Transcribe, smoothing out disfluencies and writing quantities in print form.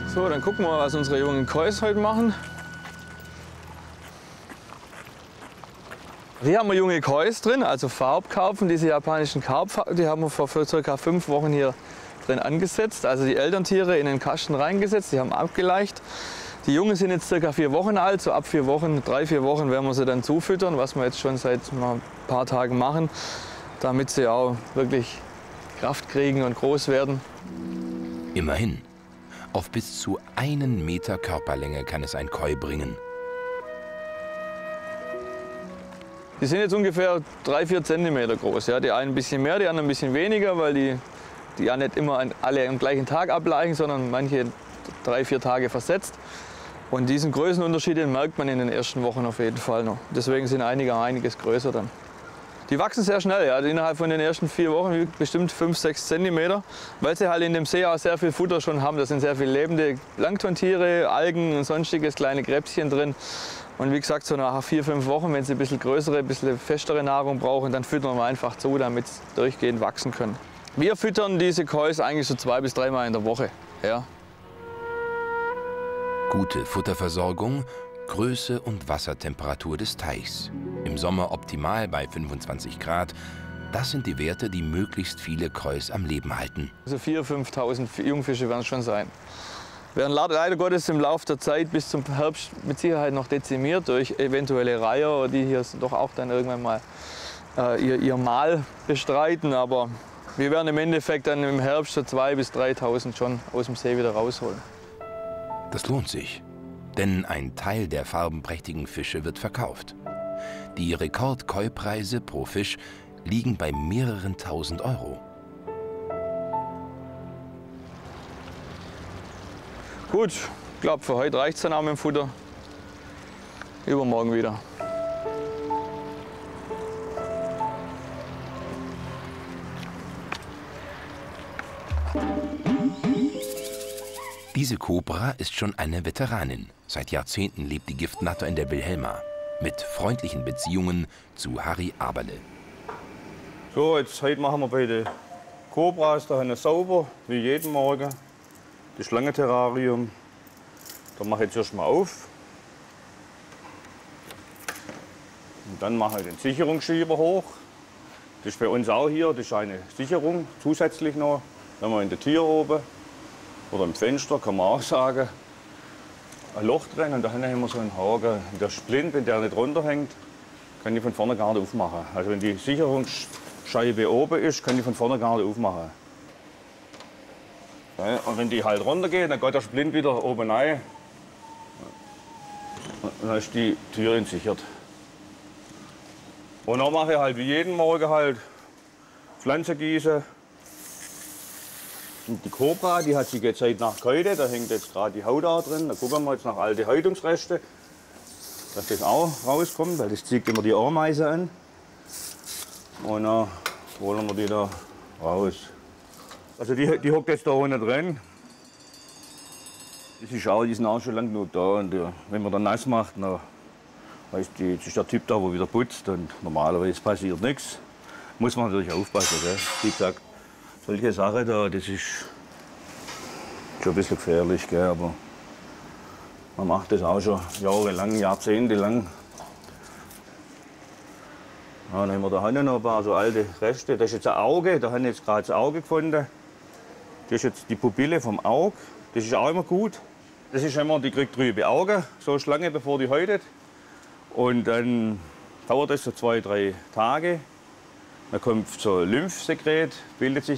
So, dann gucken wir mal, was unsere jungen Kois heute machen. Hier haben wir junge Kois drin, also Farbkarpfen. Diese japanischen Karpfen, die haben wir vor ca. 5 Wochen hier drin angesetzt. Also die Elterntiere in den Kasten reingesetzt, die haben abgeleicht. Die Jungen sind jetzt ca. 4 Wochen alt, so ab 4 Wochen, 3-4 Wochen werden wir sie dann zufüttern, was wir jetzt schon seit ein paar Tagen machen, damit sie auch wirklich Kraft kriegen und groß werden. Immerhin, auf bis zu 1 Meter Körperlänge kann es ein Koi bringen. Die sind jetzt ungefähr 3-4 Zentimeter groß. Ja. Die einen ein bisschen mehr, die anderen ein bisschen weniger, weil die ja nicht immer alle am gleichen Tag ableichen, sondern manche 3-4 Tage versetzt. Und diesen Größenunterschied, den merkt man in den ersten Wochen auf jeden Fall noch. Deswegen sind einige einiges größer dann. Die wachsen sehr schnell, ja. Innerhalb von den ersten 4 Wochen bestimmt 5-6 Zentimeter, weil sie halt in dem See auch sehr viel Futter schon haben. Da sind sehr viele lebende Planktontiere, Algen und sonstiges, kleine Krebschen drin. Und wie gesagt, so nach 4-5 Wochen, wenn sie ein bisschen größere, ein bisschen festere Nahrung brauchen, dann füttern wir einfach zu, damit sie durchgehend wachsen können. Wir füttern diese Kois eigentlich so 2- bis 3 Mal in der Woche. Ja. Gute Futterversorgung, Größe und Wassertemperatur des Teichs. Im Sommer optimal bei 25 Grad. Das sind die Werte, die möglichst viele Kois am Leben halten. Also 4.000, 5.000 Jungfische werden es schon sein. Werden leider Gottes im Laufe der Zeit bis zum Herbst mit Sicherheit noch dezimiert durch eventuelle Reiher, die hier doch auch dann irgendwann mal ihr Mahl bestreiten. Aber wir werden im Endeffekt dann im Herbst so 2.000 bis 3.000 schon aus dem See wieder rausholen. Das lohnt sich, denn ein Teil der farbenprächtigen Fische wird verkauft. Die Rekord-Koi-Preise pro Fisch liegen bei mehreren tausend Euro. Gut, ich glaube, für heute reicht es dann auch mit dem Futter. Übermorgen wieder. Diese Kobra ist schon eine Veteranin. Seit Jahrzehnten lebt die Giftnatter in der Wilhelma. Mit freundlichen Beziehungen zu Harry Aberle. So, heute machen wir bei den Kobras da sauber, wie jeden Morgen. Das Schlangenterrarium. Da mache ich jetzt erst mal auf. Und dann mache ich den Sicherungsschieber hoch. Das ist bei uns auch hier, das ist eine Sicherung zusätzlich noch. Wenn man in der Tür oben oder im Fenster, kann man auch sagen, ein Loch drin und da haben wir so einen Haken. Der Splint, wenn der nicht runterhängt, kann ich von vorne gar nicht aufmachen. Also wenn die Sicherungsscheibe oben ist, kann ich von vorne gar nicht aufmachen. Ja, und wenn die halt runtergeht, dann geht der Splint wieder oben rein. Und dann ist die Tür entsichert. Und dann mache ich halt wie jeden Morgen halt Pflanze gießen. Und die Kobra, die hat sich jetzt heute Nacht gehäutet, da hängt jetzt gerade die Haut da drin. Da gucken wir jetzt nach alte Häutungsreste, dass das auch rauskommt, weil das zieht immer die Ameise an. Und dann holen wir die da raus. Also die hockt jetzt da unten drin. Die sind auch schon lang genug da. Und wenn man dann nass macht, dann das ist der Typ da, der wieder putzt. Und normalerweise passiert nichts. Muss man natürlich aufpassen. Gell? Wie gesagt, solche Sachen da, das ist schon ein bisschen gefährlich. Gell? Aber man macht das auch schon jahrelang, jahrzehntelang. Ja, dann haben wir da hinten noch ein paar so alte Reste. Das ist jetzt ein Auge, da haben wir jetzt gerade das Auge gefunden. Das ist jetzt die Pupille vom Auge. Das ist auch immer gut. Das ist immer, die kriegt trübe Augen, so Schlange, bevor die häutet. Und dann dauert das so 2-3 Tage. Dann kommt so Lymphsekret, bildet sich